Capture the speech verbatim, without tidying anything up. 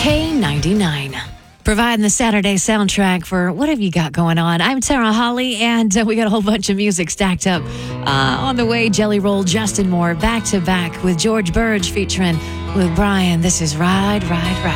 K ninety-nine. Providing the Saturday soundtrack for what have you got going on. I'm Tara Holly, and uh, we got a whole bunch of music stacked up. Uh, on the way, Jelly Roll, Justin Moore, back to back with George Burge featuring Luke Bryan. This is Ride, Ride, Ride.